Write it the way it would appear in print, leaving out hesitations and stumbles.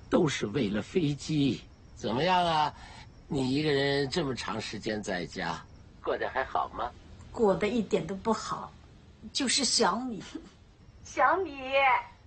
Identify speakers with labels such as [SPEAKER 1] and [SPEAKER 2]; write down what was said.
[SPEAKER 1] 都是为了飞机。怎么样啊？你一个人这么长时间在家，过得还好吗？
[SPEAKER 2] 过得一点都不好，就是想你，
[SPEAKER 3] 想你。